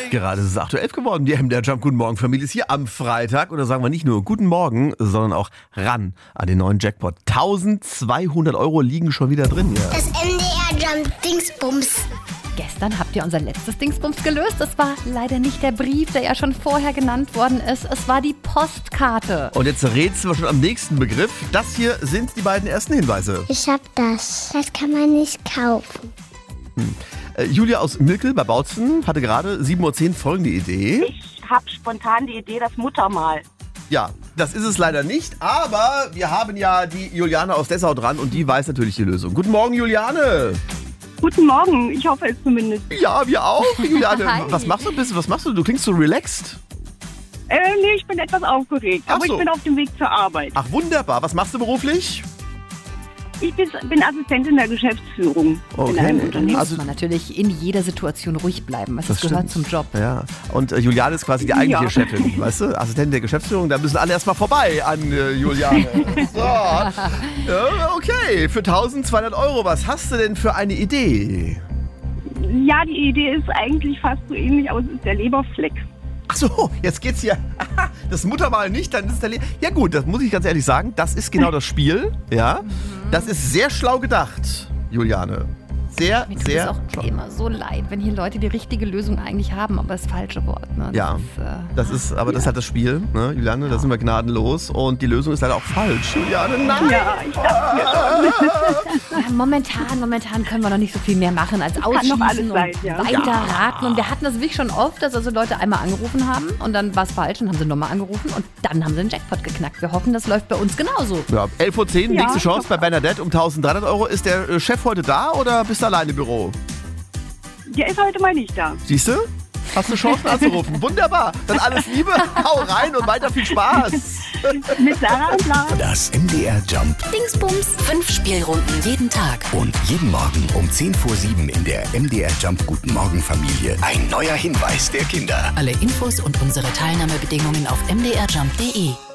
Gerade ist es 8:11 Uhr geworden. Die MDR Jump Guten Morgen Familie ist hier am Freitag. Und da sagen wir nicht nur Guten Morgen, sondern auch ran an den neuen Jackpot. 1200 € liegen schon wieder drin hier. Das MDR Jump Dingsbums. Gestern habt ihr unser letztes Dingsbums gelöst. Es war leider nicht der Brief, der ja schon vorher genannt worden ist. Es war die Postkarte. Und jetzt rätseln wir schon am nächsten Begriff. Das hier sind die beiden ersten Hinweise. Ich hab das. Das kann man nicht kaufen. Julia aus Milkel bei Bautzen hatte gerade 7:10 Uhr folgende Idee. Ich habe spontan die Idee, das Muttermal. Ja, das ist es leider nicht, aber wir haben ja die Juliane aus Dessau dran und die weiß natürlich die Lösung. Guten Morgen, Juliane. Guten Morgen, ich hoffe es zumindest. Ja, wir auch, Juliane. Hi. Was machst du? Was machst du? Du klingst so relaxed. Nee, ich bin etwas aufgeregt, Ach aber so. ich bin auf dem Weg zur Arbeit. Ach, wunderbar. Was machst du beruflich? Ich bin Assistentin der Geschäftsführung Okay. in einem Unternehmen. Da Also- muss man natürlich in jeder Situation ruhig bleiben. Das gehört zum Job. Ja. Und Juliane ist quasi die eigentliche Ja. Chefin, weißt du? Assistentin der Geschäftsführung. Da müssen alle erstmal vorbei an Juliane. So. Ja, okay, für 1200 €. Was hast du denn für eine Idee? Ja, die Idee ist eigentlich fast so ähnlich, aber es ist der Leberfleck. Ach so, jetzt geht's hier. Das Muttermal nicht, dann ist der Ja gut, das muss ich ganz ehrlich sagen. Das ist genau das Spiel. Ja. Das ist sehr schlau gedacht, Juliane. Sehr, Mir tut es sehr auch schlau. immer so leid, wenn hier Leute die richtige Lösung eigentlich haben, aber das falsche Wort. Ne? Ja, das ist halt das Spiel, ne, Juliane, da sind wir gnadenlos und die Lösung ist leider auch falsch. Juliane, nein! Ja, ich dachte mir schon. Ja, momentan können wir noch nicht so viel mehr machen als noch alles ausschließen sein, und ja. weiter raten. Und wir hatten das wirklich schon oft, dass also Leute einmal angerufen haben und dann war es falsch und haben sie nochmal angerufen und dann haben sie den Jackpot geknackt. Wir hoffen, das läuft bei uns genauso. Ja, 11:10 Uhr, Ja, nächste Chance bei Bernadette um 1300 €. Ist der Chef heute da oder bist du alleine im Büro? Der ist heute mal nicht da. Siehst du? Hast du Chancen anzurufen. Wunderbar. Dann alles Liebe, hau rein und weiter viel Spaß. Mit Sarah und Lars. Das MDR Jump Dingsbums. 5 Spielrunden jeden Tag. und jeden Morgen um 7:10 in der MDR Jump Guten Morgen Familie. Ein neuer Hinweis der Kinder. Alle Infos und unsere Teilnahmebedingungen auf mdrjump.de.